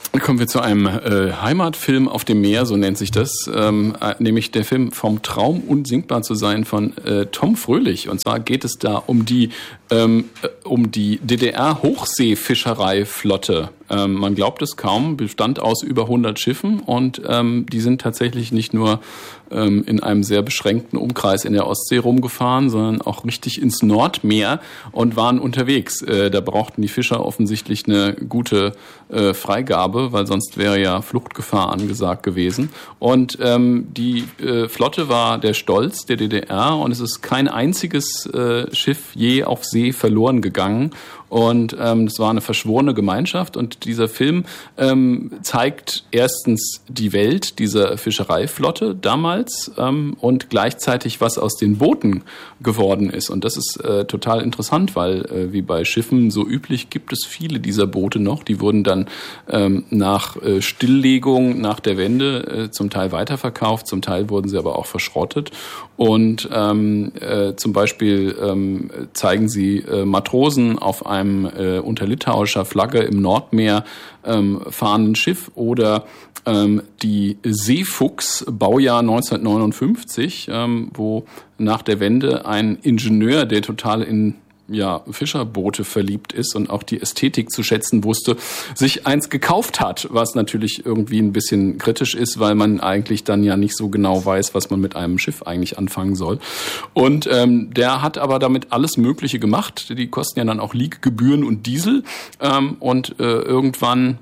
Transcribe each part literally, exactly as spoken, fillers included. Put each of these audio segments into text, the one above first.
Kommen wir zu einem äh, Heimatfilm auf dem Meer, so nennt sich das, ähm, äh, nämlich der Film Vom Traum unsinkbar zu sein von äh, Tom Fröhlich. Und zwar geht es da um die ähm, äh, um die D D R-Hochseefischereiflotte. Ähm, man glaubt es kaum, bestand aus über hundert Schiffen und ähm, die sind tatsächlich nicht nur ähm, in einem sehr beschränkten Umkreis in der Ostsee rumgefahren, sondern auch richtig ins Nordmeer und waren unterwegs. Äh, da brauchten die Fischer offensichtlich eine gute äh, Freigabe, weil sonst wäre ja Fluchtgefahr angesagt gewesen. Und ähm, die äh, Flotte war der Stolz der D D R und es ist kein einziges äh, Schiff je auf See verloren gegangen. Und ähm, das war eine verschworene Gemeinschaft. Und dieser Film ähm, zeigt erstens die Welt dieser Fischereiflotte damals ähm, und gleichzeitig, was aus den Booten geworden ist. Und das ist äh, total interessant, weil äh, wie bei Schiffen so üblich gibt es viele dieser Boote noch. Die wurden dann ähm, nach äh, Stilllegung, nach der Wende äh, zum Teil weiterverkauft, zum Teil wurden sie aber auch verschrottet. Und ähm, äh, zum Beispiel ähm, zeigen sie äh, Matrosen auf einem einem äh, unter litauischer Flagge im Nordmeer ähm, fahrenden Schiff oder ähm, die Seefuchs, Baujahr neunzehnhundertneunundfünfzig, ähm, wo nach der Wende ein Ingenieur, der total in ja, Fischerboote verliebt ist und auch die Ästhetik zu schätzen wusste, sich eins gekauft hat, was natürlich irgendwie ein bisschen kritisch ist, weil man eigentlich dann ja nicht so genau weiß, was man mit einem Schiff eigentlich anfangen soll. Und ähm, der hat aber damit alles Mögliche gemacht. Die kosten ja dann auch Lieggebühren und Diesel. Ähm, und äh, irgendwann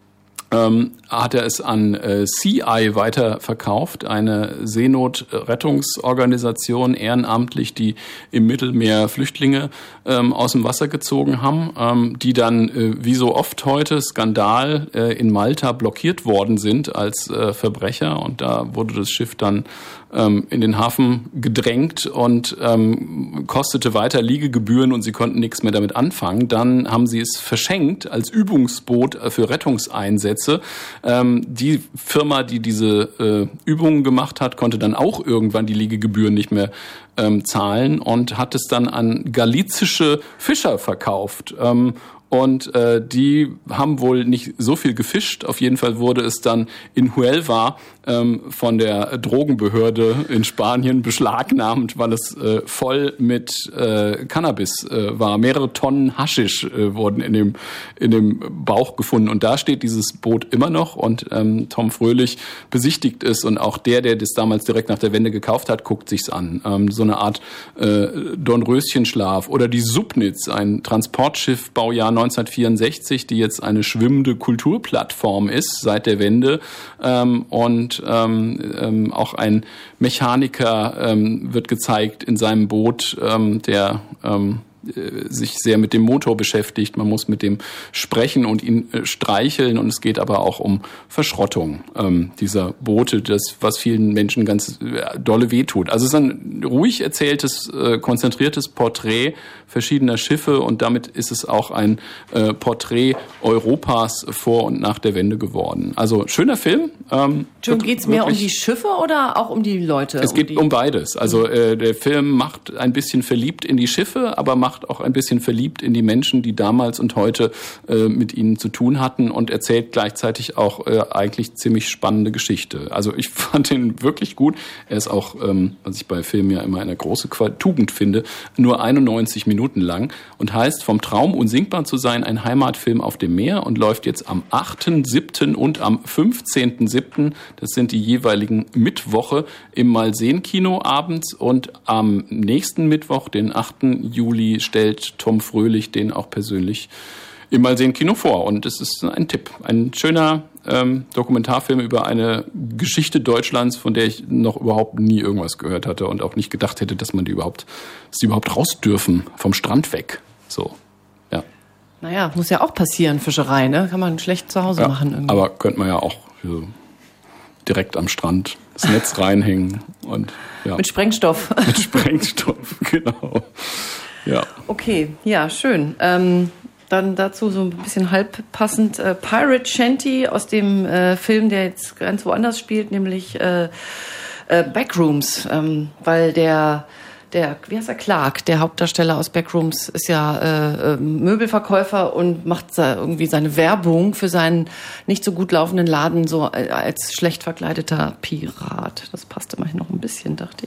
Ähm, hat er es an äh, Sea Eye weiterverkauft, eine Seenotrettungsorganisation, ehrenamtlich, die im Mittelmeer Flüchtlinge ähm, aus dem Wasser gezogen haben, ähm, die dann, äh, wie so oft heute, Skandal äh, in Malta blockiert worden sind als äh, Verbrecher. Und da wurde das Schiff dann ähm, in den Hafen gedrängt und ähm, kostete weiter Liegegebühren und sie konnten nichts mehr damit anfangen. Dann haben sie es verschenkt als Übungsboot für Rettungseinsätze. Ähm, die Firma, die diese äh, Übungen gemacht hat, konnte dann auch irgendwann die Liegegebühren nicht mehr ähm, zahlen und hat es dann an galizische Fischer verkauft. Ähm, Und äh, die haben wohl nicht so viel gefischt. Auf jeden Fall wurde es dann in Huelva ähm, von der Drogenbehörde in Spanien beschlagnahmt, weil es äh, voll mit äh, Cannabis äh, war. Mehrere Tonnen Haschisch äh, wurden in dem in dem Bauch gefunden. Und da steht dieses Boot immer noch. Und ähm, Tom Fröhlich besichtigt es. Und auch der, der das damals direkt nach der Wende gekauft hat, guckt sich's an. Ähm, so eine Art äh, Dornröschenschlaf. Oder die Subnitz, ein Transportschiff, Baujahr neunzehnhundertvierundsechzig, die jetzt eine schwimmende Kulturplattform ist seit der Wende. Ähm, und ähm, ähm, auch ein Mechaniker ähm, wird gezeigt in seinem Boot, ähm, der ähm, sich sehr mit dem Motor beschäftigt. Man muss mit dem sprechen und ihn äh, streicheln. Und es geht aber auch um Verschrottung ähm, dieser Boote, das, was vielen Menschen ganz äh, dolle wehtut. Also es ist ein ruhig erzähltes, äh, konzentriertes Porträt verschiedener Schiffe und damit ist es auch ein äh, Porträt Europas vor und nach der Wende geworden. Also schöner Film. Ähm, John, geht's mehr um die Schiffe oder auch um die Leute? Es geht um, die um beides. Also äh, der Film macht ein bisschen verliebt in die Schiffe, aber macht auch ein bisschen verliebt in die Menschen, die damals und heute äh, mit ihnen zu tun hatten und erzählt gleichzeitig auch äh, eigentlich ziemlich spannende Geschichte. Also ich fand ihn wirklich gut. Er ist auch, ähm, was ich bei Filmen ja immer eine große Tugend finde, nur einundneunzig Minuten lang und heißt Vom Traum unsinkbar zu sein, ein Heimatfilm auf dem Meer und läuft jetzt am achten siebten und am fünfzehnten siebten Das sind die jeweiligen Mittwoche im Malsehen-Kino abends und am nächsten Mittwoch, den achten Juli, stellt Tom Fröhlich den auch persönlich im Malsehen-Kino vor. Und es ist ein Tipp. Ein schöner ähm, Dokumentarfilm über eine Geschichte Deutschlands, von der ich noch überhaupt nie irgendwas gehört hatte und auch nicht gedacht hätte, dass man die überhaupt, dass die überhaupt raus dürfen vom Strand weg. So, ja. Naja, muss ja auch passieren, Fischerei, ne? Kann man schlecht zu Hause ja, machen irgendwie. Aber könnte man ja auch so direkt am Strand das Netz reinhängen und ja. Mit Sprengstoff. Mit Sprengstoff, genau. Ja. Okay, ja, schön. Ähm, dann dazu so ein bisschen halb passend äh, Pirate Shanty aus dem äh, Film, der jetzt ganz woanders spielt, nämlich äh, äh, Backrooms, ähm, weil der der, wie heißt er, Clark, der Hauptdarsteller aus Backrooms, ist ja äh, Möbelverkäufer und macht irgendwie seine Werbung für seinen nicht so gut laufenden Laden so als schlecht verkleideter Pirat. Das passt immerhin noch ein bisschen, dachte